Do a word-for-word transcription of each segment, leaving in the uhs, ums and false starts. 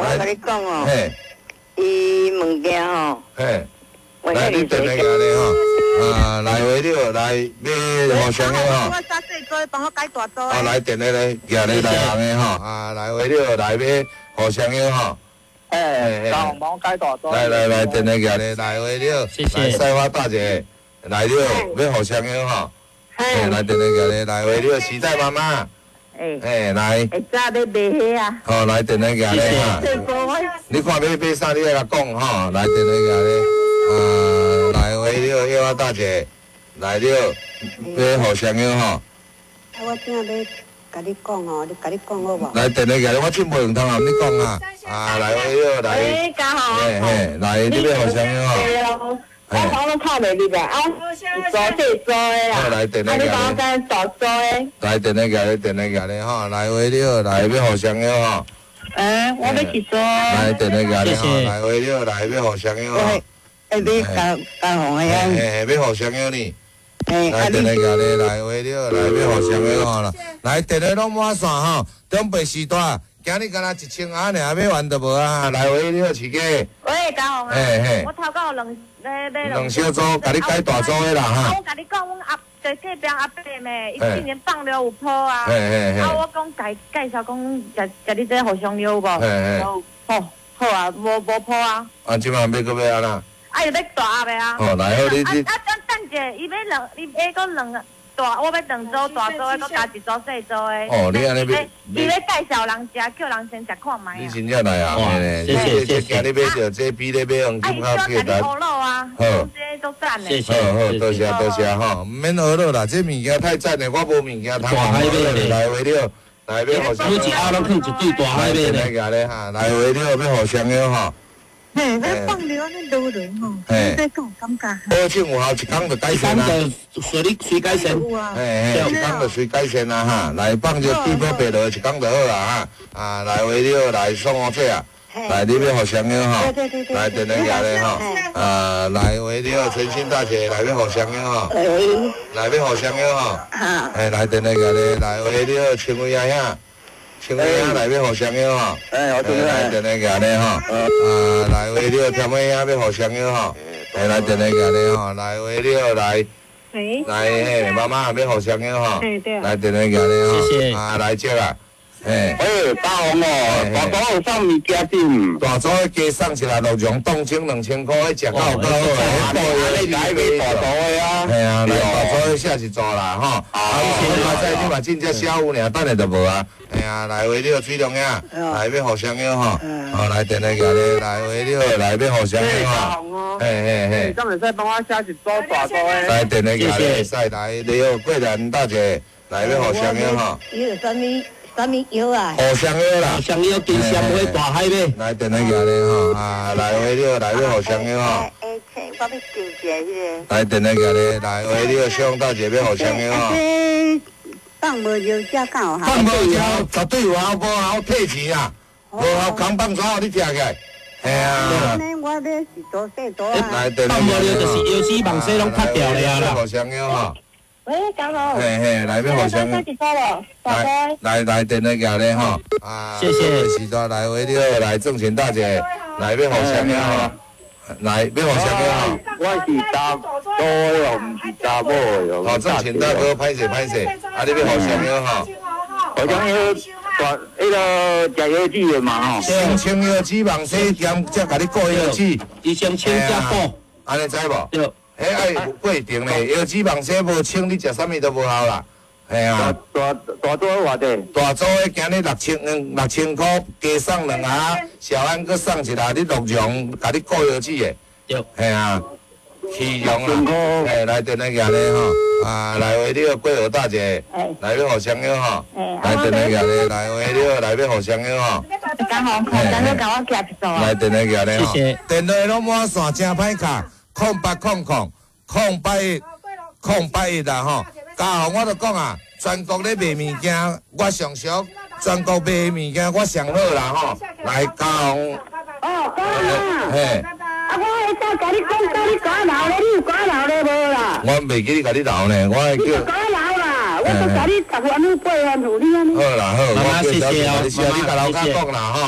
我跟你讲哦， 嘿， 伊物件吼， 嘿，来你等下个咧吼，啊，来回了来买互相的吼。 我三岁做，帮我改大做。 啊，来等下咧，行咧来行的吼，啊，来回了来买互相的吼。 哎，帮帮我改大做。 来来来，等下行咧来回了，来赛花大姐来了买互相的吼。哎，来等下行咧来回了，时代妈妈。 哎， 哎，来， 会早要买迄啊。 好，来等下行咧哈。你看要买啥，你来甲讲吼。来等下行咧，啊，来回了叶花大姐来了，买互相的吼。 我正要甲你讲哦，你甲你讲好无？ 来等下行咧，我真袂用通啊，你讲啊。啊，来回了来。 哎，刚好。 嘿嘿，来你买互相的吼。 我好像看袂入来啊，做这做的啦。 来等下行咧。 你帮我跟大做的。 来等下行咧，等下行咧吼，来回了来买互相的吼。 哎，我要去做。 来等下行咧吼，来回了来买互相的吼。 哎，你干干红的呀？ 嘿，买互相的呢。 哎， 来等下行咧，来回了来买互相的吼啦。来电话拢满线吼，中北时段。今日敢若一千盒尔，买完就无啊！来回了饲鸡。 喂，嘉宏啊，我头到两买买两小组，甲你改大组的啦哈。 啊，我甲你讲，阮阿在隔壁阿伯咩，伊今年放了有坡啊。 嘿嘿嘿。 啊，我讲介介绍讲，甲甲你这互相了有无？ 嘿嘿。 好，好啊，无无坡啊。 啊，即摆要搁要安那？ 啊，又要大阿伯啊。 哦，来好你你。 啊啊，等者，伊要两，伊要搁两个。大，我要两组大组的，搁加一组细组的。 哦，你安尼要？ 伊要介绍人食，叫人先食看卖啊。 你真正来啊？ 谢谢谢谢。 今日买着这比咧买黄金较贵的。好肉啊，好，这都赞的。 谢谢。 好好，多谢多谢吼，毋免学了啦，这物件太赞了，我无物件通。大海买来回了，来买互相。 每一盒拢放一对大海买咧。 来咧哈，来回了买互相的吼。 嘿，你放了安尼落来吼，你在讲感觉。 保证有效，一工就改善啦。 随你随改善。 嘿嘿，一工就随改善啦哈。来放只地保白落，一工就好啦哈。啊，来回了来送我这啊，来你要互相的吼。来等下下咧吼。啊，来回了诚心大姐来要互相的吼。来要互相的吼。哎，来等下下咧，来回了陈伟阿兄。请问下来要互相的吼， 哎，我听来等下个咧吼，啊，来为了添位下要互相的吼，哎，来等下个咧吼，来为了来，来嘿，妈妈要互相的吼，来等下个咧吼， 谢谢， 啊，来接啦，嘿， 哎，大红哦，大组有送物件进， 大组的加送一来鹿茸冻青两千块，迄食到够好诶， 大组的来买大组的啊， 嘿啊，来大组的下一组啦吼，啊，你嘛在你嘛真正小有尔，等下就无啊。哎呀，来回了水龙呀，来要互相的吼，哦，来等下个咧，来回了来要互相的吼，嘿嘿嘿， 咁会使帮我写一组大组的， 来等下个咧，使来你好桂兰大姐来要互相的吼， 伊有啥物啥物药啊？ 互相的啦， 互相药金香花大海买， 来等下个咧吼，啊，来回了来要互相的吼， 哎，请我要纠结迄个，来等下个咧，来回了小红大姐要互相的吼。 放无药才敢有效。 放无药绝对有效，无效退钱啊！无效扛放怎互你食起来？嘿啊！ 安尼我要是多细多啊。 来，等放无药就是腰子网丝拢拍掉了呀啦。 互相的吼。 喂，嘉宏。 嘿嘿，来要互相的。来来来，等下个咧吼。啊， 谢谢。 时段来回了，来郑群大姐，来要互相的吼。来要互相的吼。 我是查甫哟，唔是查某哟。 好，郑群大哥，歹势歹势，啊，你要互相的吼。 互相的大迄个食药子的嘛吼。 先清药子网丝店，才甲你过药子。 伊先清才补。 安尼知无？ 对。 迄爱有规定咧，药子网丝无清，你食啥物都无效啦。系啊。 大大组偌济？ 大组的今日六千两六千块，加送两盒，小安搁送一盒，你鹿茸，甲你过药子的。 对。 系啊。起用啦，哎，来等下个咧吼，啊，来为了桂娥大姐，来要互相的吼，来等下个咧，来为了来要互相的吼， 刚好，刚好甲我夹一组啊。 来等下个咧吼， 谢谢。 电话拢满线，真歹卡，空八空空，空八一，空八一啦吼，嘉宏我就讲啊，全国咧卖物件，我上俗，全国卖物件我上好啦吼，来嘉宏， 哦，嘉宏， 嘿。 啊！我会再甲你讲，甲你讲老咧，你有讲老咧无啦？ 我袂记你甲你闹呢，我会叫。 讲老啦，我都甲你十万五八万有你安尼。 好啦好， 妈妈谢谢哦， 你甲老家讲啦吼。 好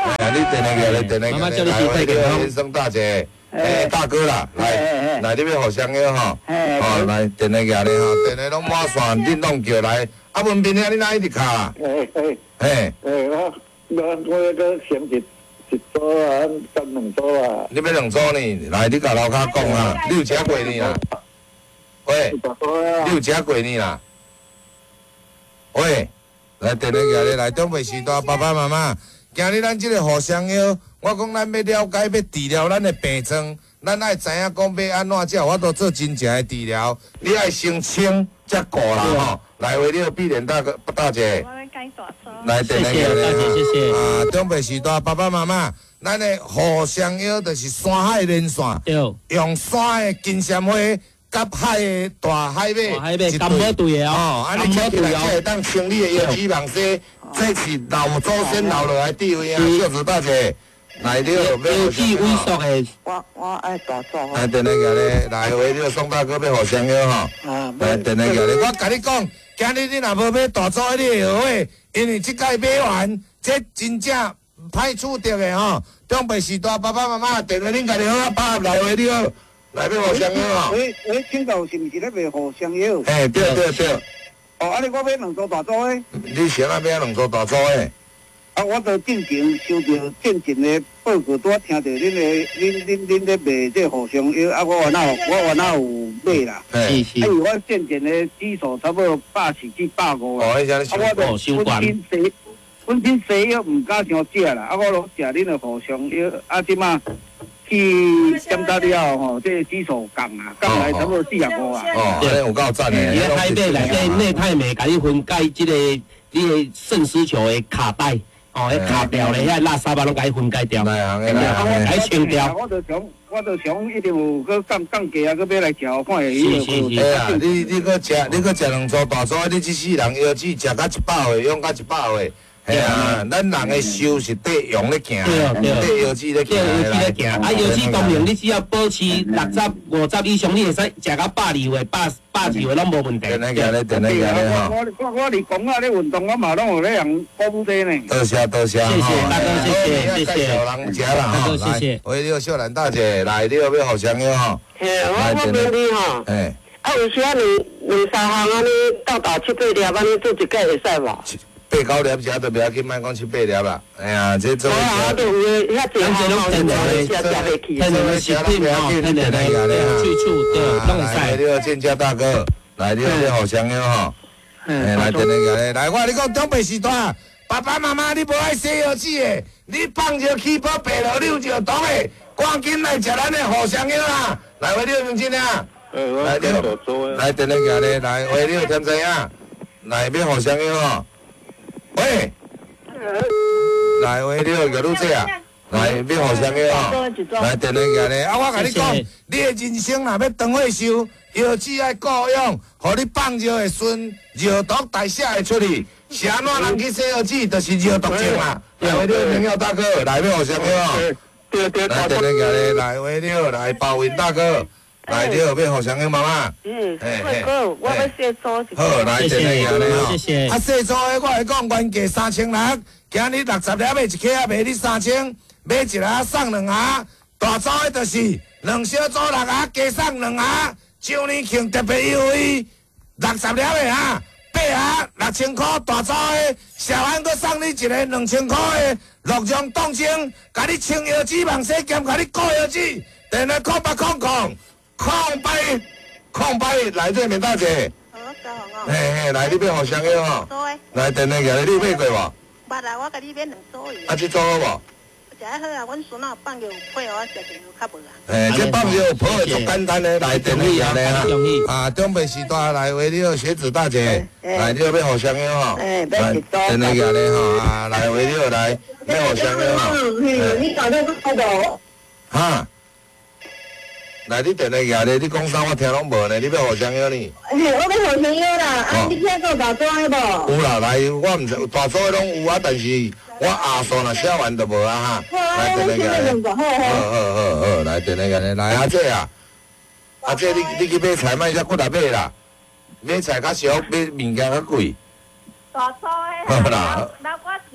哎，你电话过来，电话过来，来回了先生大姐，哎，大哥啦，来来，你要互相约吼，哦，来电话过来吼，电话拢满线，你拢叫来，啊，文斌啊，你哪一直卡？ 哎哎嘿， 哎，我我我那个先一一组啊，跟两组啊。 你要两组呢？来，你甲楼骹讲啊，你有食过呢啦？喂，你有食过呢啦？喂，来电话过来，来中北时代爸爸妈妈，今日咱即个互相约，我讲咱要了解，要治疗咱的病症，咱爱知影讲要安怎才有法度做真正的治疗。你爱先清才顾啦吼。来，为了避免大哥大姐。来，电话过来哈。啊，中北时代爸爸妈妈，咱的互相约就是山海连线，用山的金针花。甲海的大海马， 大海马甘宝队的哦， 安尼吃起来才会当清理的药脂网丝，这是老祖先留落来智慧啊！小子大姐，来了要互相约吼。 我我爱大组。 来电话过来，来为了宋大哥要互相约吼。来电话过来，我甲你讲，今日你若无买大组你会后悔，因为即届买完，这真正歹处着的吼。中北时代爸爸妈妈电话恁家己好啊，把来为了。来要互相约哦。 喂喂，请教是毋是咧卖互相约？ 嘿，对对对。 哦，安尼我买两组大组诶。 你想要买两组大组诶？ 啊，我都进前收到进前的报告，拄啊听到恁的恁恁恁咧卖这互相约，啊，我原来有我原来有买啦。 是是。啊，我进前的指数差不多百四至百五啊。 哦，迄啊，我都本身西本身西药毋敢伤食啦，啊，我拢食恁的互相约，啊，即马。去检查了吼，这指数降啊，降来差不多四十五啊。 哦，安尼有够赞诶！ 伊咧海马内底内太美，甲你分解即个你个肾丝球的卡带，哦，迄卡掉咧，遐垃圾啊，拢甲伊分解掉， 来行诶，来行诶， 甲伊清掉。 我就想，我就想一定有个降降价啊，个要来食，看下伊是是哎呀，你你搁食，你搁食两组大组，你即世人药剂食到一百岁，用到一百岁。系啊，咱人的寿是得用咧行，得药剂咧行啦。啊，药剂功能你只要保持六十、五十以上，你会使食到百二岁、百百二岁拢无问题。 电话过来，电话过来吼。 我我我伫讲啊，咧运动我嘛拢有咧用鼓舞者呢。 多谢多谢， 谢谢大哥，谢谢谢谢。 人家啦吼，来，为了秀兰大姐来，你要要互相约吼。 嘿，我我问你吼， 哎， 啊有时啊两两三项安尼斗斗七八粒安尼做一届会使无？ 八九粒食都不要紧，莫讲七八粒啦。哎呀，这做啊，就有诶，遐济项吼，真正食食袂起。 听你食品吼，听你来来去处对，弄来，你好，建家大哥，来，你好，你好，相约吼。哎，来，等你个来，我你讲东北时代，爸爸妈妈你无爱洗药剂的，你放着起泡白落，你有就懂的，赶紧来食咱的互相约啦。来，为你认真啊。来，你好，来，等你个来，来，为你添知影，来要互相约吼。喂，来，喂，你好，叫你这啊，来，要互相约哦，来，电话过来，啊，我甲你讲，你的人生若要长岁寿，药剂爱顾用，互你放药会顺，药毒代谢会出去，是安怎人去洗药剂，就是药毒症啦。来，喂，你好，明耀大哥，来，要互相约哦，来，电话过来，来，喂，你好，来，包云大哥。来，你好，要互相约妈妈。 嗯，会哥，我要卸租一好，来，电话过来吼。 谢谢。 啊，卸租的我来讲，原价三千六，今日六十粒卖一克啊，卖你三千，买一盒送两盒。大租的就是两小组六盒，加送两盒。周年庆特别优惠，六十粒的哈，八盒六千块。大租的小安阁送你一个两千块的鹿茸冻精，甲你清药脂、网洗兼甲你顾药脂。电话空八空空。空白，空白，来这面大姐。 好，走好嘿嘿，来你要互相约吼。来，电话过来，你有买过无？ 捌啦，我甲你买两组伊。 啊，这组好无？ 食得好啊，阮孙仔放药配合我食就较无啦。 嘿，这放药配的足简单的，来电话过来啊。啊，中北时代来为你的学子大姐，来你要要互相约吼。 哎，买一组。 电话过来吼，啊，来为你来要互相约吼。 嗯，你搞到个好无？ 哈。来，你电话过来，你讲啥我听拢无呢？你要互相约呢？ 嘿，我要互相约啦，啊，你听过大庄的无？ 有啦，来，我毋知大组的拢有啊，但是我下数若写完就无啊哈。来，电话过来。好好好好，来电话过来，来阿姐啊，阿姐你你去买菜，莫只骨来买啦，买菜较俗，买物件较贵。 大组的，那我是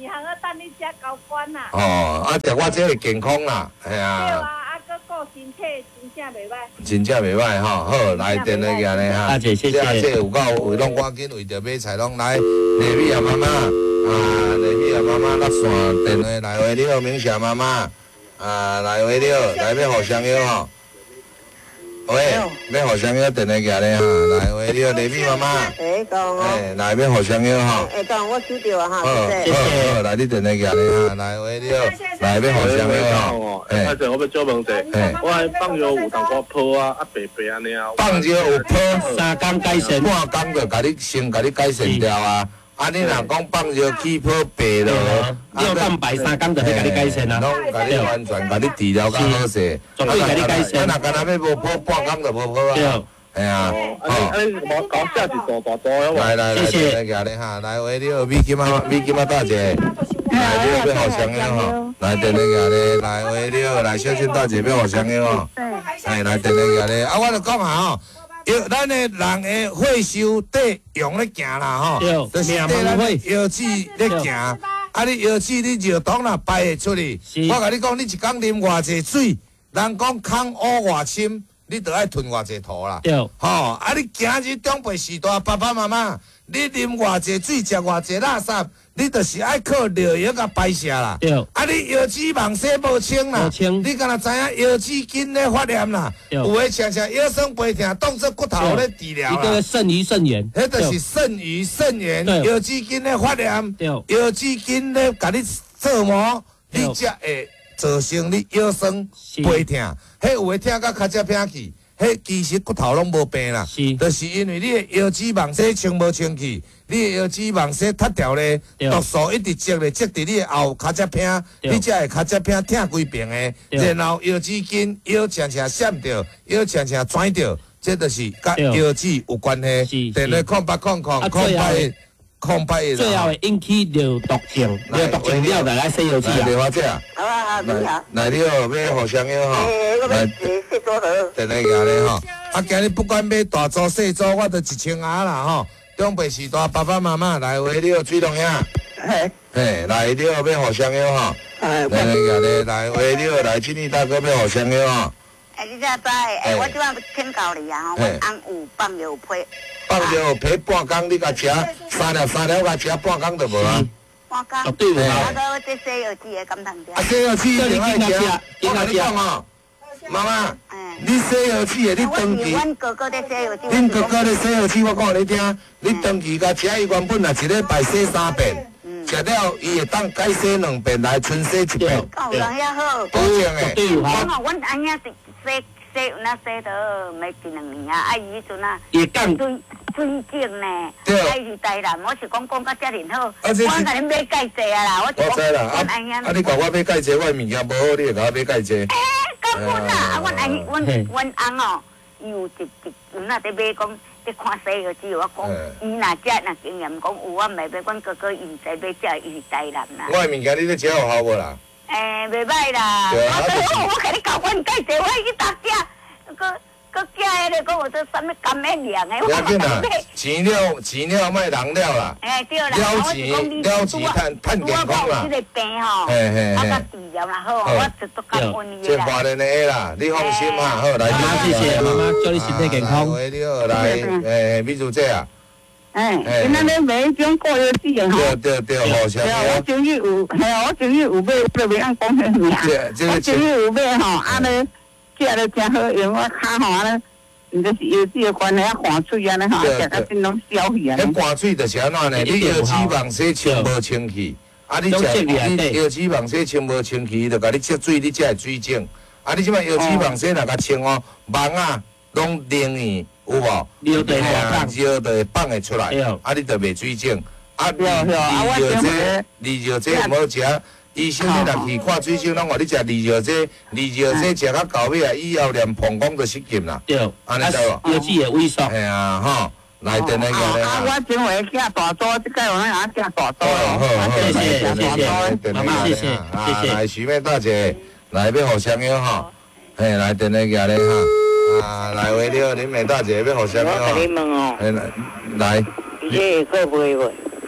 行啊，等你遮交关啦。 哦，啊，食我这个健康啦，系对啊， 啊，啊，搁顾身体，真正袂歹。 真正袂歹吼。好，来电来个呢哈。 大姐谢谢这这有够为拢赶紧为着买菜拢来，丽美啊妈妈，啊，丽美啊妈妈落线电话来话你好，明霞妈妈，啊，来话你好，来要互相约吼。喂，要互相约电话个呢哈，来话你好，丽美妈妈。 哎，讲哦， 哎，来要互相约吼。 哎，讲我收到啊哈， 好， 谢谢。 好，好，来你电话个呢哈，来话你好，来要互相约吼。 哎， 哎， 我要做问题， 哎我的放药有淡薄泡啊，啊白白安尼啊。 放尿有泡。 三工改善， 半工就甲你先甲你改善掉啊！啊，你若讲放尿起泡白了， 尿蛋白三工就要甲你改善啊， 拢甲你完全甲你治疗较好势。 绝对甲你改善啊，若干那要无泡半工就无泡啊。 对。 系啊， 安尼安尼我搞下一座大座的来来来， 谢谢来来来哈，来喂你好，美金啊，美金啊大姐，来你好，要互相约吼，来电话个咧，来喂你好，来小倩大姐要互相约吼，哎，来电话个咧，啊，我就讲下吼。药，咱的人的血修底用咧行啦吼，就是底咱的药剂咧行。啊，你药剂你药桶若排会出去，我甲你讲，你一工啉偌济水，人讲空污偌深，你着爱吞偌济土啦。 对， 吼，啊，你今日长辈时代，爸爸妈妈，你啉偌济水，食偌济垃圾，你就是爱靠尿液甲排泄啦。 对， 啊，你腰子梦洗无清啦， 无清你敢若知影腰子筋咧发炎啦，有诶常常腰酸背痛，当作骨头咧治疗一个啦。 肾盂肾炎， 迄就是肾盂肾炎， 对腰子筋咧发炎， 对腰子筋咧甲你做磨， 对你才会造成你腰酸背痛。迄有诶痛到脚只偏去。迄其实骨头拢无病啦， 是就是因为你的腰子梦洗清无清气，你的腰子梦洗脱掉咧， 对毒素一直积咧，积伫你的后脚只偏， 对你才会脚只偏痛规边的， 对然后腰子筋腰常常闪着，腰常常转着，这就是甲对腰子有关系。 是电话空八空空啊空最后八的空八的最后会引起尿毒症，尿毒症了来来洗药剂来电啊。 话这啊， 好啊好，你好。 来你好，要互相约吼， 哎，我来们是是多少？ 电话个咧吼。啊，今日不管买大组细组，我都一千盒啦吼。长辈时代爸爸妈妈来话你好，水龙兄， 哎嘿，来你好，要互相约吼。 哎， 来来个咧，来话你好，来今年大哥要互相约吼。 哎，你才知？哎，我即摆请教你啊，我翁有放尿批， 放尿皮半工，你甲食三粒三粒，甲食半工就无啊。 半工。 哦对有啊， 啊， 到这西药剂的敢通食？ 啊，西药剂一定爱食。 叫你我甲你讲哦，妈妈， 哎， 你西药剂的，你我是长期。 阮哥哥的西药剂。 恁哥哥的洗药剂，我讲你听，你长期甲食，伊原本若一礼拜洗三遍，食了伊会当改洗两遍，来春洗一遍， 够人遐好。 保证的。 对有我哈， 讲阮阿兄是洗洗有那洗到没几两年啊，啊伊迄阵啊， 也讲水水肿呢， 对啊伊是台南，我是讲讲到遮尔好，我啊这是甲你买介济啊啦，我是我知啦， 讲啊阮阿兄。 啊，你甲我买钙质，我的物件无好，你会甲我买钙质。 诶，讲阮啊，啊阮阿兄，阮嘿阮翁哦，伊有一一有那在买讲，在看西药剂，我讲伊若遮若经验讲有，我毋袂买，阮哥哥伊毋知买遮，伊是台南啦。 我的物件你咧食有效无啦？ 诶，袂歹啦， 对啊我我甲你教阮介济，我去搭遮，个个遮迄个讲有做啥物甘咩凉的， 不要紧啦，钱了钱了莫人了啦。 哎，对啦， 了钱了钱趁趁健康啦我有这个病吼， 嘿嘿嘿啊，甲治疗啦好，我就都感恩你啦。 这华人的下啦，你放心哈，好来。 妈妈谢谢妈妈，祝你身体健康。 来，你好，来，诶，秘书姐啊。 哎，今仔日买迄种过药剂的吼， 对对对，互相对啊，我前日有，系啊，我前日有买，特别按讲迄名。 这这个我前日有买吼，啊咧，食了真好用，我骹吼啊咧，毋就是药剂的关系啊，寒嘴啊咧吼，食到真拢消去啊。 迄寒水就是安怎呢？你腰子梦洗清无清气，啊，你食你腰子梦洗清无清气，就甲你接水，你才会水肿。啊，你即摆腰子梦洗若甲清哦，梦啊拢灵去。有无？ 尿地放， 尿就会放会出来，啊，你就袂水肿。啊，利尿这，利尿这毋好食。医生你若去看水肿，拢话你食利尿这，利尿这食到到尾啊，以后连膀胱都失禁啦。 对， 安尼知无？ 药剂会萎缩。 系啊，吼，来电那个咧。 啊，我前回食大多，即个有那样食大多好好好， 谢谢谢谢，妈妈谢谢谢谢。 来，徐妹大姐，来要互相约吼，嘿，来电那个咧哈。啊，来话你好，林美大姐要互相约我甲你吼。 问哦， 哎，来， 伊这个会不会？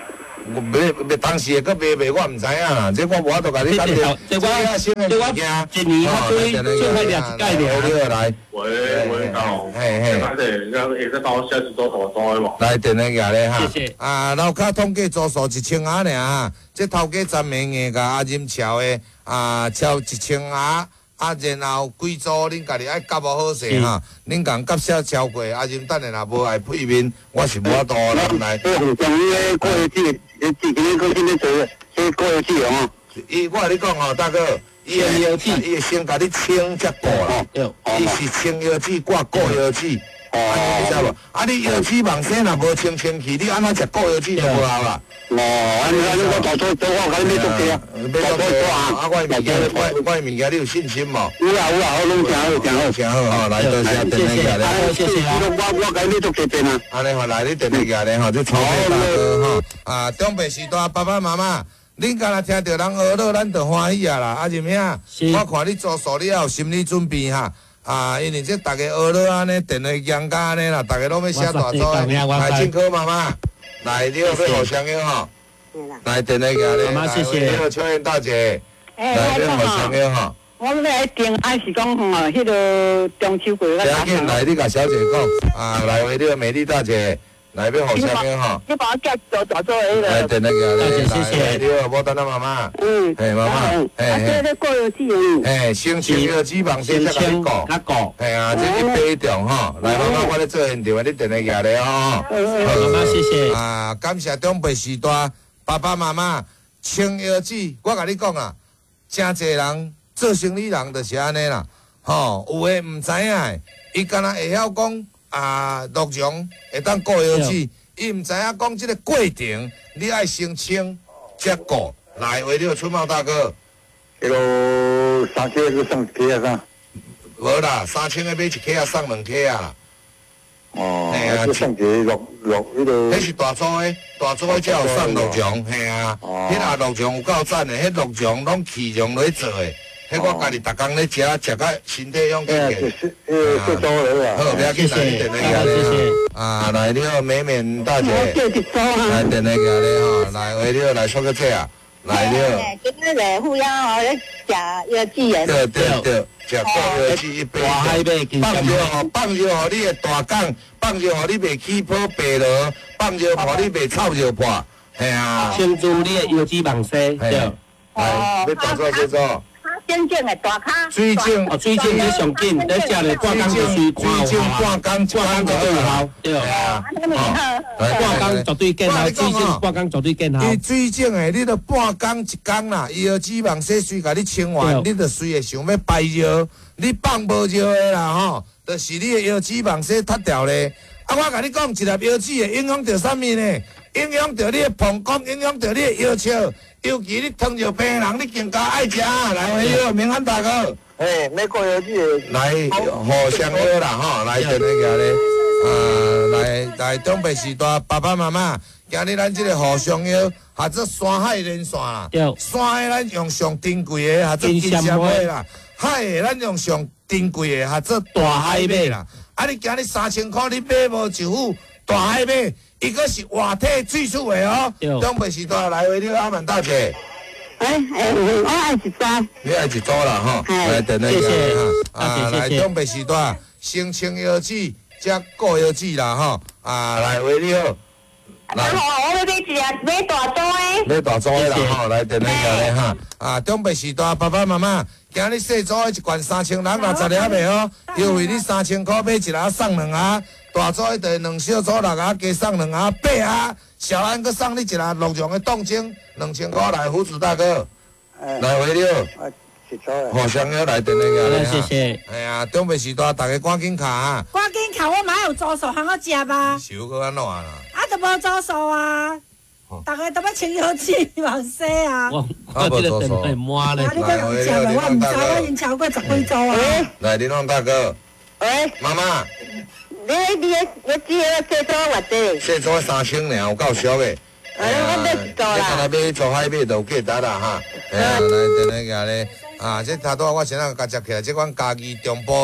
卖卖当时个卖卖，我唔知影啦。这我无法度甲你讲了。 这我新的这我物件， 一年我对最快掠一届了。 来， 喂喂，高， 嘿嘿， 反正要会使帮我写一组大组的无？ 来电话举咧哈。 谢谢。 啊，楼骹统计租数一千瓦尔哈，这头家站的硬甲阿任桥的啊，超一千瓦。啊，然后贵租恁家己爱夹无好势哈，恁共夹写超过，啊，任等下若无爱配面，我是无法度咱来。 我是讲伊个过日子，自己个今日做，这过日子哦。 伊我甲你讲吼，大哥，伊个药剂，伊会先甲你清才过啦，伊是清药剂挂过药剂，安尼你知无？啊，你药剂网生若无清清气，你安怎食过药剂就无效啦。 哦，安尼安尼我大做做我甲你买足济啊， 买足济啊！啊，我物件，我我物件，你有信心无？ 有啊有啊，我拢诚好诚好诚好吼，来多谢电话举咧， 谢谢啊！ 我我甲你买足济遍啊。 安尼吼，来你电话举咧吼，这草莓大哥吼，啊，中北时代爸爸妈妈，恁敢若听到人学乐，咱就欢喜啊啦！啊，任兄，我看你做数，你也有心理准备哈。啊，因为这大家学乐安尼，电话讲甲安尼啦，大家拢要写大组的，来进口妈妈，来你要互相友吼。来，电话举咧， 妈妈谢谢。 你好，秋燕大姐，来，你好，小友哈。 我们来定爱是讲吼，迄个中秋过个。 要紧，来，你甲小姐讲，啊，来为你个美丽大姐，来要互小友哈。 你帮我叫做大做迄个。 来，电话举咧， 谢谢。 你好，我等下妈妈。 嗯。 嘿，妈妈。嘿啊，这个过日子哦。 嘿，先清药脂肪先才甲你讲。 甲讲。 嘿啊，这一杯重吼，来，妈妈，我咧做现场，你电话举咧吼。 妈妈谢谢。 啊，感谢中北时代。爸爸妈妈，清药剂，我甲你讲啊，真侪人做生意人就是安尼啦，吼、哦，有诶毋知影诶，伊敢若会晓讲啊，鹿茸会当过药剂，伊毋知影讲即个过程，你爱先清才过。来，为了春茂大哥， 迄个三千个送一克啊啥？ 无啦，三千个买一克啊，送两克啊。 哦，啊，送一个鹿鹿迄个。 迄是大组诶，大组诶才有送鹿茸，嘿啊。哦。迄啊鹿茸有够赞诶，迄鹿茸拢起茸来做诶，迄我家己逐工咧食，食到身体勇健健。 诶，最多了啊。 好，不要紧，来你电话举咧哈。啊，来你好，美美大姐。来电话举咧吼，来为你好，来说个这啊，来你好。 今日来富阳哦，咧食药剂诶。 对对对。食过药剂一杯，放药吼，放药互你的大缸，放药互你袂起泡白落，放药互你袂臭尿破，嘿啊。 清除你的油脂网塞，对。 来，要大做小做。 真正的大卡。 水晶， 哦，水晶你上紧，你食咧半工就水看水晶半工，半工就有效， 对啊。半工绝对见效，水晶半工绝对见效。 伊水晶的，你著半工一工啦，伊个脂肪细水甲你清完，你著随会想要排尿，你放无尿的啦吼，就是你的腰脂肪细脱掉咧。啊，我甲你讲，一粒腰脂会影响到啥物呢？影响到你的膀胱，影响到你的腰鞘，尤其你糖尿病人，你更加爱食。来，为了明安大哥， 诶，美国有这来互相约啦吼，来电话举咧，啊，来来东北时代爸爸妈妈，今日咱这个互相约，或者山海连线啦，山的咱用上珍贵的，或者金针花啦，海的咱用上珍贵的，或者大海马啦。啊，你今日三千块你买无一副大海马？伊个是活体萃取的哦，东北时代来为你阿曼大姐。 哎哎，我爱一组。 你爱一组啦吼，来等等下哈。啊，来东北时代先清药剂，再过药剂啦吼。啊，来为你好。 来，我要买一啊，买大组的。 买大组的啦吼，来等等下咧哈。啊，东北时代爸爸妈妈，今日细组的一罐三千六六十粒袂哦，优惠你三千块买一盒送两盒。大组一袋两小组六盒，加送两盒八盒，小安搁送你一盒鹿茸的冻精，两千块来，胡子大哥，来回了，互相要来电话个， 谢谢。 哎呀，中北时代大家赶紧卡， 赶紧卡，我买有租数通我食吧。 收搁安怎啦？ 啊，都无租数啊！大家都要清药剂往西啊！ 我我这个等会满咧。 啊，你搁有食无？我唔知，我已经超过十几组啊。 来，林龙大哥。 喂。 妈妈。 你你你只个细组偌济？ 细组三千尔，有够俗的。 哎，我买一组啦。 你今日买做海买就有价值啦哈。哎呀，来，等下个咧，啊，这头拄我先啊甲接起来，这款家己中部的，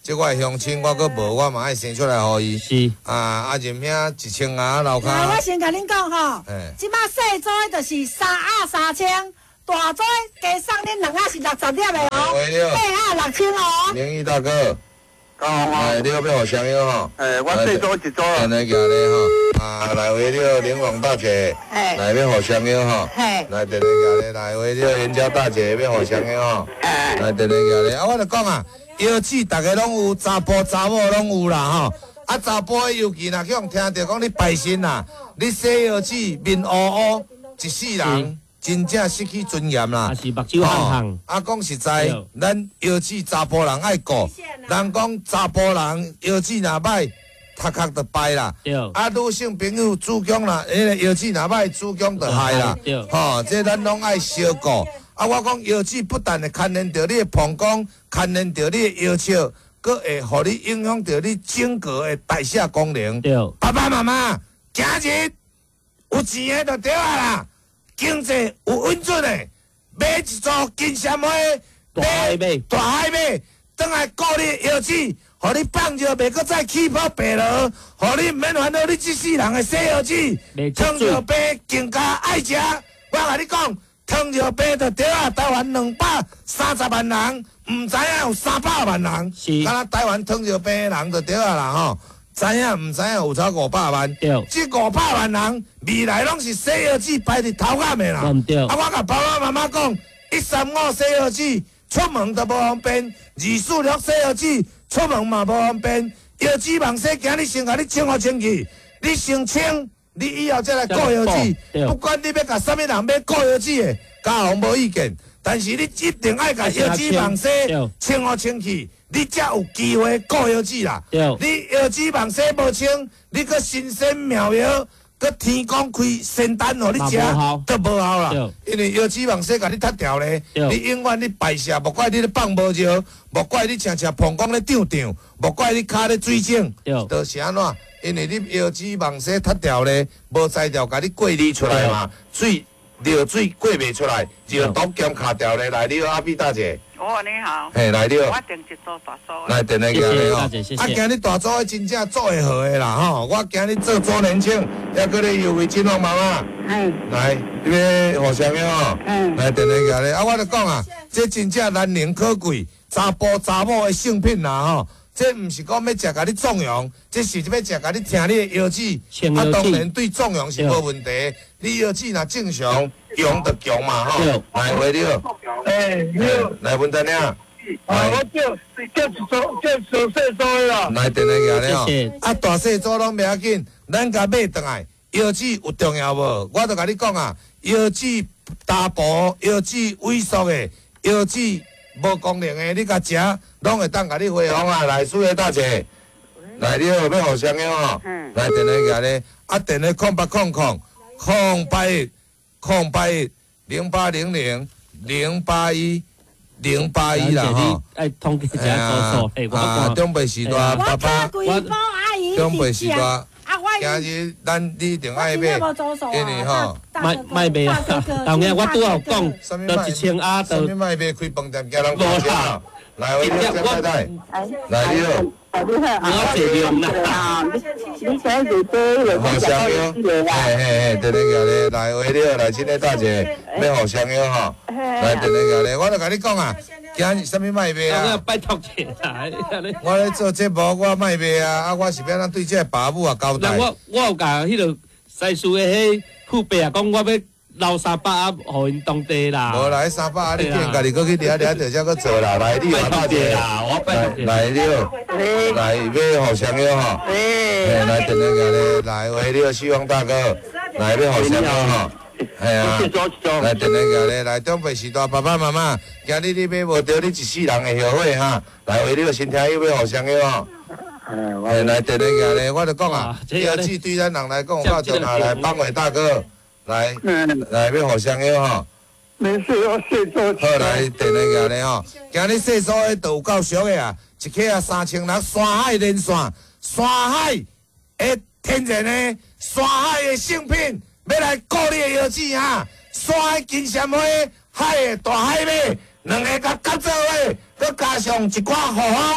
即我乡亲我佫无，我嘛爱生出来互伊。 是啊啊，任兄一千啊，楼骹。 我先甲恁讲吼，即摆细组的就是三盒三千，大组加送恁两盒是六十粒的哦，八盒六千哦。 明义大哥。哎，你要要互相友吼？ 哎，我细组一组啊。 来行咧吼，啊，来为了玲珑大姐，来要互相友吼。来电来行咧，来为了袁家大姐要互相友吼。来电来行咧，啊，我就讲啊，药剂大家拢有，查甫查某拢有啦吼。啊，查甫的尤其若去用听到讲你败身啦，你洗药剂面乌乌，一世人。真正失去尊严啦！ 啊是目睭红红。 啊，讲实在，咱尤其查甫人爱顾。人讲查甫人尤其若歹，头壳就败啦。啊，女性朋友子宫啦，迄个尤其若歹，子宫就害啦。吼，这咱拢爱小顾。啊，我讲尤其不但会牵连到你的膀胱，牵连到你的腰鞘，佫会互你影响到你整个的代谢功能。爸爸妈妈，今日有钱的就对啊啦。经济有稳准的，买一组金闪花， 大海马， 大海马，转来顾你腰子，互你放尿袂搁再起泡白落，互你毋免烦恼你一世人的洗腰子。糖尿病更加爱食，我甲你讲，糖尿病就对啊，台湾两百三十万人，毋知影有三百万人，敢若台湾糖尿病的人就对啊啦吼。知影毋知影有超五百万，即五百万人未来拢是洗药剂排伫头壳的啦。啊，我甲爸爸妈妈讲，一三五洗药剂出门都无方便，二四六洗药剂出门嘛无方便。药剂望洗，今日先甲你清好清气，你先清，你以后再来顾药剂。不管你要甲啥物人要顾药剂的，家父无意见，但是你一定爱甲药剂望洗，清好清气。你才有机会顾药剂啦！你药剂望洗无清，你个新鲜妙药，个天公开仙丹互你食，都无效啦。因为药剂望洗甲你脱掉咧，你永远你排泄，莫怪你咧放无尿，莫怪你常常膀胱咧胀胀，莫怪你骹咧水肿，就是安怎？因为你药剂望洗脱掉咧，无材料甲你过滤出来嘛，水尿水过袂出来，就毒咸卡掉咧。来，你好，阿碧大姐。 哦，你好。 嘿，来了。 我订一组大组。 来，订来行咧吼。啊，今日大组真正做会好的啦吼。我今日做周年庆，还搁咧优惠金龙妈妈。嗯。来，你要互相样吼。嗯。来，订来行咧。啊，我就讲啊，这真正难能可贵，查甫查某的性品啦吼。这毋是讲要食甲你纵容，这是要食甲你听你的药剂。啊，当然对纵容是无问题。你药剂若正常用就强嘛吼。来，回了。哎，来文丹呀。啊，我叫叫一组，叫小细组的啦。来，电来行咧吼。啊，大细组拢袂要紧，咱甲买转来。药剂有重要无？我就甲你讲啊，药剂大薄，药剂萎缩的，药剂。无功能的，你甲食，拢会当甲你恢复啊！来，苏叶大姐，来，你好，要互相样吼。来，电来行咧，啊，电咧空八空空空八一空八一零八零零零八一零八一啦吼。 哎，通记一下多数，嘿，我啊，中北时代爸爸，中北时代。今日咱你一定爱买，因为吼， 卖卖卖啊！当然我拄好讲，到一千啊，到。 什么卖卖开饭店，叫人多食。来，我张太太，来你好。 我这量啦。 你想做多， 好香哟！嘿嘿嘿，等等下咧，来为了来今日大姐要好香哟吼。来等等下咧，我就甲你讲啊。今日什么卖卖啊？ 拜托者啦！ 我咧做节目，我卖卖啊！啊，我是要咱对这爸母啊交代。 我我有甲迄个西施的迄父辈啊，讲我要留三百啊，互因当地啦。 无来三百啊，你见家己搁去掠掠着才搁做啦。来，你好大姐，来了，来要互相友吼。来等等下咧，来为了希望大哥，来要互相友吼。系啊，来电来个咧，来中北时代爸爸妈妈，今日你买无着你一世人的后悔哈，来为你个身体要互相友吼。哎，来电来个咧，我就讲啊，药剂对咱人来讲有够重要，来帮伟大哥，来来要互相友吼。 没事，我谢做。 好，来电来个咧吼，今日细数的都有够俗的啊，一克啊三千六，山海连线，山海的天然的，山海的性品。要来顾你的药剂哈，山海金闪花，海的大海马，两个甲合作伙，佮加上一寡护方，一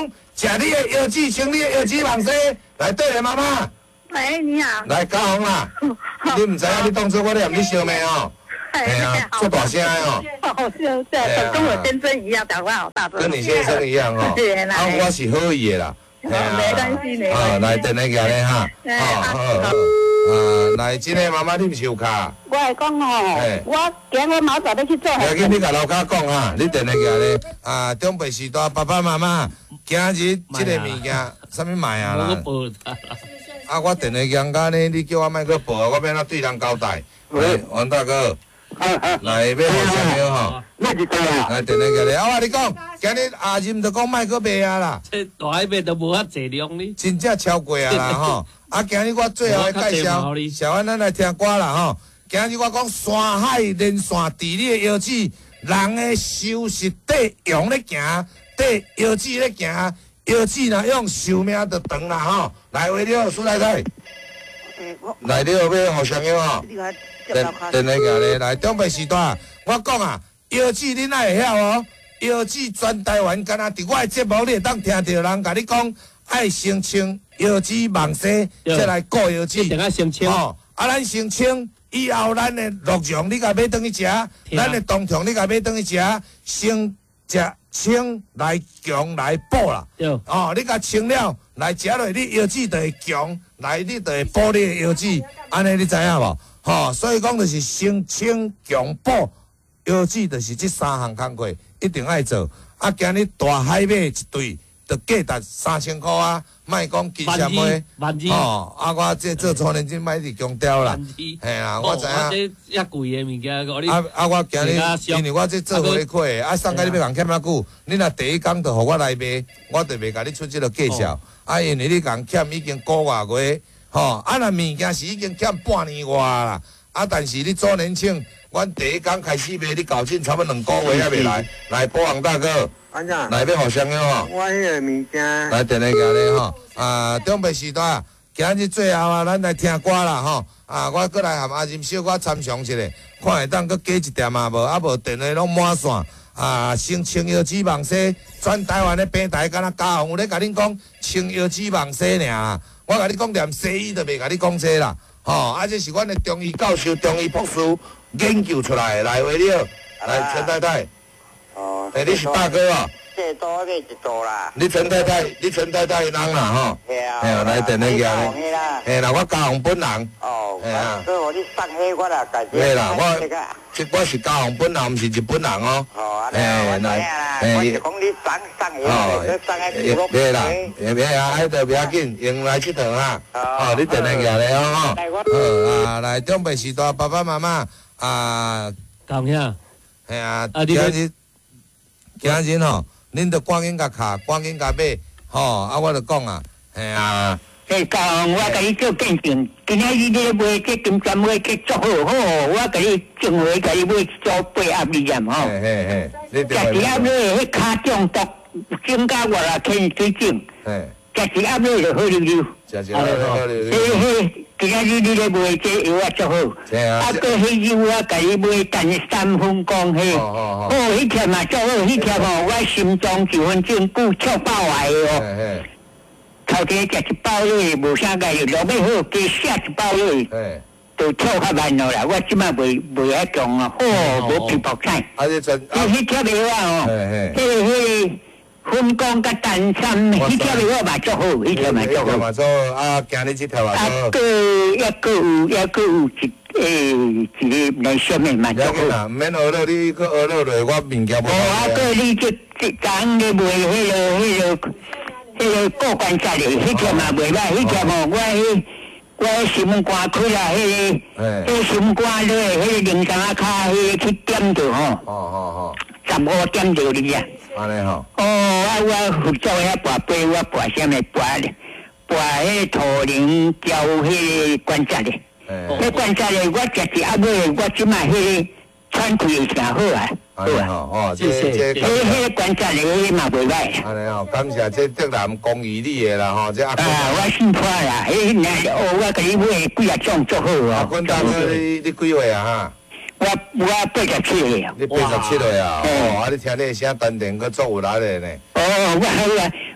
吃你的药剂，清你的药剂网西。来，对了，妈妈。 喂，你好。 来，嘉宏啦，你唔知影，你当初我咧含你烧麦哦。哎呀，做大声哦。 好像在跟我先生一样，讲话好大声。 跟你先生一样哦。 对啦。 啊，我是好意的啦。 没关系，没关系。 哦，来，等下个咧哈。好好好。呃，来，真个妈妈，你唔是有卡？ 我系讲哦，我今日毛早要去做。 要紧，你甲老家讲哈，你等下个咧啊，中北时代爸爸妈妈，今日这个物件，啥物卖啊啦？啊，我等下讲甲呢，你叫我莫去报，我要哪对人交代？喂，王大哥。来，要好香药吼， 那就对啦。 来，等下个咧，我你讲，今日阿任就讲莫去卖啊啦。 这大海边都无法坐量呢。 真正超过啊啦吼！啊，今日我最后的介绍，小安咱来听歌啦吼。今日我讲山海连线治理的药剂，人的寿是对用咧行，对药剂咧行，药剂若用寿命就长啦吼。来，为了苏来太，来了要互香药吼。电电下个咧，来中北时代，我讲啊，药剂恁爱会晓哦。药剂全台湾，敢若伫我的节目，你会当听到人甲你讲，爱先清药剂网西，再来顾药剂。 一定要先清。 哦，啊，咱先清，以后咱的鹿茸你甲买转去食，咱的冬虫你甲买转去食，先食清来强来补啦。哦，你甲清了来食落，你药剂就会强，来你就会补你的药剂，安尼你知影无？吼，所以讲就是先清强补，药剂就是这三项工课一定爱做。啊，今日大海马一对，就价值三千块啊，莫讲金针花。 万二。 吼，啊，我这做初年真买伫强调啦。嘿啦，我知影。 这遐贵的物件，我你。 啊啊，我今日因为我这做回馈，啊，送甲你要共欠偌久，你若第一工就互我来卖，我就袂甲你出这个介绍。啊，因为你共欠已经个外月。吼，啊，若物件是已经欠半年外啦，啊，但是你做年庆，阮第一工开始卖，你搞进差不多两个月还未来，来，保安大哥，来要互相个吼， 我迄个物件， 来，电话个咧吼，啊，中北时代，今日最后啊，咱来听歌啦吼，啊，我过来含阿任小可参详一下，看会当搁加一点啊无，啊无电话拢满线，啊，先清药脂网西，全台湾的平台，敢若嘉宏有咧甲恁讲清药脂网西尔。我甲你讲连西医都袂甲你讲这啦，吼！啊，这是阮的中医教授、中医博士研究出来的，来为了，来陈太太。哦。诶，你是大哥哦。 这多这一组啦。 你陈太太，你陈太太人啦，吼。 系啊。 嘿啊，来电话个咧。嘿啦，我嘉宏本人。 哦。嘿啊。所以我你送迄我啦，家己。 嘿啦，我这我是嘉宏本人，毋是日本人哦。 哦，哎，来，我是讲你送送迄个，送迄个。 对啦，袂啊，迄个袂要紧，用来佚佗哈。哦，你电话个咧哦。好啊，来中北时代爸爸妈妈啊， 讲遐。 系啊，今日今日吼，恁着赶紧甲卡，赶紧甲买，吼啊，我着讲啊，系啊。 诶，讲我甲你做见证，今仔日你买这金针花去做好好，我甲你种花甲你买做八盒二盐吼。 嘿嘿嘿，你食一盒咧，迄骹中毒，增加我啦天水肿。 嘿。 食一盒咧就好溜溜。 食一盒咧好溜溜。 嘿嘿，今仔日你咧买这药啊做好。 对啊。 啊，个迄药我甲你买等三分光嘿。 哦哦哦。哦，迄条嘛做好，迄条吼我心脏九分钟骨跳爆来哦。 嘿嘿。 头家食一包咧，无啥解，落尾好加下一包咧，就跳较慢咯啦。我即摆袂袂遐强啊，哦，无皮薄菜。 啊，你真， 迄迄条药啊哦，迄个迄个分光甲丹参，迄条药嘛做好，迄条嘛做好。 嘛做啊，今日这条嘛做。 啊，个抑个有抑个有一诶一个来上面嘛做好。 啦，免学了你去学了落，我物件无。 哦，啊个你这这昨咧卖迄个迄个。迄个过关节哩，迄条嘛袂歹，迄条吼我迄我迄心肝开啦，迄个迄心肝咧，迄个零三啊卡，迄个去点着吼。 哦哦哦。 十五点着你啊。 安尼吼。 哦，啊我辅助遐跋杯，我跋啥物跋咧？跋迄个土灵胶迄个关节哩。迄关节哩，我食一盒咧，我即摆迄个喘气会诚好啊。 安尼吼，哦，这这。 迄迄个关节哩，迄嘛袂歹。 安尼吼，感谢这德南公益你的啦吼，这阿。 啊，我姓潘啦，迄那哦，我甲你买几啊种做好哦。 阿坤大哥，你你几岁啊哈？ 我我八十七岁啊。 你八十七岁啊？哦，啊，你听你声丹田，佮足有力的呢。 哦，我我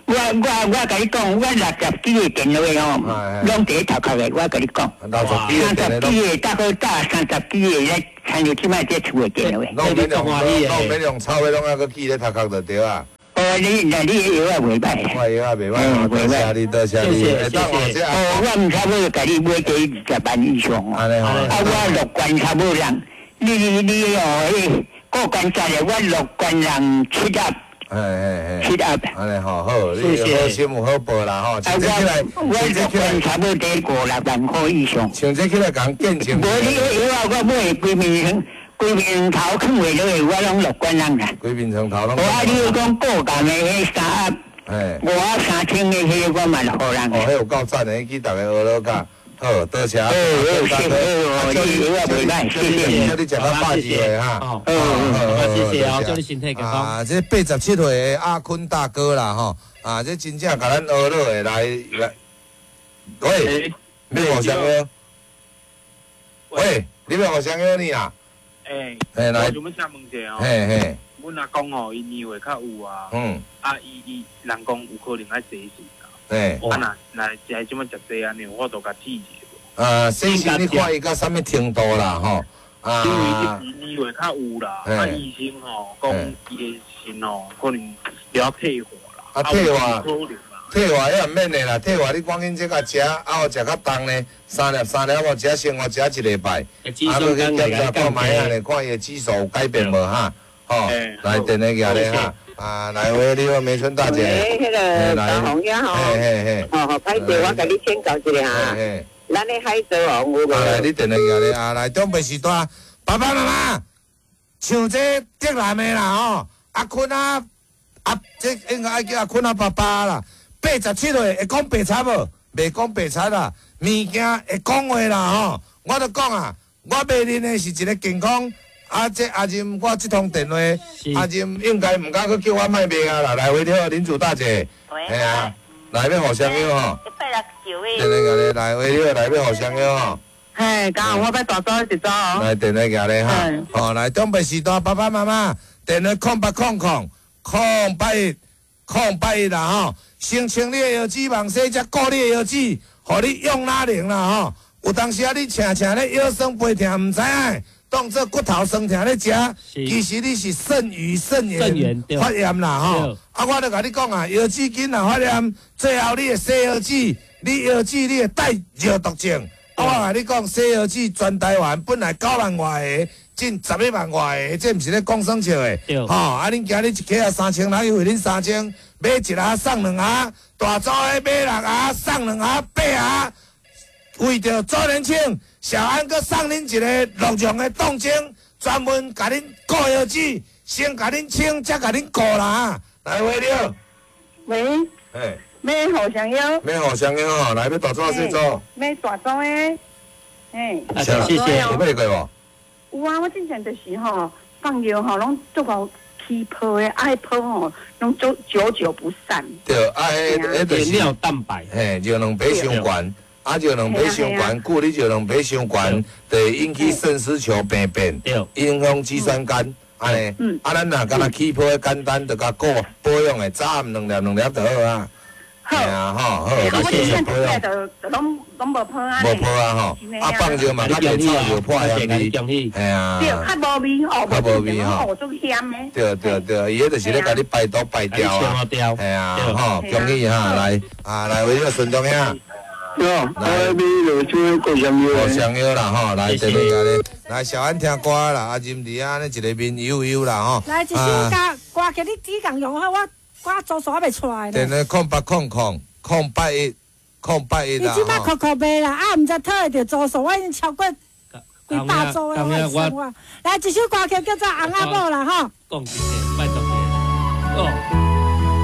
我我我甲你讲，我六十几个电话吼，拢伫头壳的。我甲你讲， 六十几个三十几个大哥大，三十几个咧参与即摆这厝的电话。 拢免用，拢免用抄的，拢还个记咧头壳就对啊。 哦，你那你药啊袂歹， 我药啊袂歹，多谢你，多谢你。 谢谢谢谢。哦，我唔差不多甲你买几二十万以上哦。安尼好。啊，我乐观差不多人，你你你哦，迄过关斩的，我乐观人七十。哎哎哎，七十。 安尼好好，你好心有好报啦吼。像这起来， 我乐观差不多得五六万块以上。 像这起来讲见证。 无你药啊，我买几面。规面头囥袂落去，我拢乐观人啦。 规面床头拢。 我啊，你讲个工的迄衫，哎，我啊三千的迄个我嘛互人。 哦，迄有够赞的，去逐个学了甲。好，多谢。哦， 谢谢哦，你我袂歹，谢谢。 叫你食到百几岁哈。 哦，好，谢谢哦，祝你身体健康。 啊，这八十七岁的阿坤大哥啦吼，啊，这真正甲咱学了的来来。喂，你互相约？喂，你要互相约你啊？ 诶，我想要请问者哦， 嘿嘿， 阮阿公吼，伊年岁较有啊， 嗯， 啊，伊伊人讲有可能爱洗肾啊， 嘿， 啊那那食即么食济安尼，我都甲试者。 啊，洗肾你看伊到什么程度啦吼？啊， 因为伊年岁较有啦，啊医生吼讲伊的肾吼可能要退化啦， 啊退化， 可能。 退化迄也免的啦，退化你赶紧即个食，啊后食较重呢，三粒三粒后食生活食一礼拜，啊落去检查看卖啊咧，看伊的指数有改变无哈？吼，来电话举咧哈，啊来喂，你好，梅村大姐， 喂，迄个大红呀吼， 嘿嘿嘿， 哦吼，歹势，我甲你请教一下哈，咱咧海藻王有无？ 啊来，你电话举咧啊来，中北时段，爸爸妈妈，像这竹南的啦吼，阿坤啊，啊这应该爱叫阿坤啊爸爸啦。八十七岁会讲白贼无？袂讲白贼啦，物件会讲话啦吼！我都讲啊，我买恁的是一个健康，啊这阿任我这通电话，阿任应该唔敢去叫我卖卖啊啦！来回头林主大姐，哎啊，来要互相约吼。一百六十九位。电话举咧，来回头来要互相约吼。 嘿，刚好我要大招一招哦。 来电话举咧哈，哦来东北时段爸爸妈妈，电话空八空空空八一空八一啦吼。先清你的药剂，望说才顾你的药剂，互你用哪能啦吼？有当时啊，你请请咧腰酸背痛，唔知影，当做骨头酸痛咧食，其实你是肾盂肾炎发炎啦吼。啊，我著甲你讲啊，药剂紧啊发炎，最后你的西药剂，你药剂你会带热毒症。啊，我甲你讲，西药剂全台湾本来九万外个，近十一万外个，这毋是咧讲耍笑的。吼，啊，恁今日一客啊三千，人优惠恁三千。买一盒送两盒，大组的买六盒送两盒，八盒为着周年庆，小安阁送恁一个鹿茸的冻精，专门甲恁顾药剂，先甲恁清，才甲恁顾啦。来，喂了， 喂， 嘿， 买互相邀， 买互相邀吼，来要大组细组， 买大组的，嘿， 谢谢，有买过无？ 有啊，我之前就是吼放药吼，拢做到。起泡的爱泡吼，拢久久久不散。 对，啊，迄迄就是尿蛋白， 嘿，尿两杯伤悬，啊，尿两杯伤悬，故你尿两杯伤悬，就会引起肾丝球病变，影响肌酸酐，安尼。啊，咱若敢若起泡的简单，就甲顾保养的，早暗两粒两粒就好啊。 好啊，吼，好， 我今天出来就就拢拢无泡啊。 无泡啊，吼，啊放尿嘛，较袂臭就破香味，系啊。 对，较无味哦， 较无味吼。 哦，足香的。 对对对，伊迄就是咧甲你排毒排掉啊。系啊，吼，恭喜哈，来啊来，为了顺中呀。 哟，来你就出过香药。 过香药啦，吼，来电话甲你，来小安听歌啦，啊任伫啊，呢一个面悠悠啦，吼。 来一首歌，歌曲你只共用好我。我做啥袂出来电话空八空空空八一空八一啦。 你即摆扣扣卖啦，啊，毋知讨会着做数，我已经超过几百组的我生活。来一首歌曲叫做《红阿母》啦，吼。 讲一下，拜托你。哦。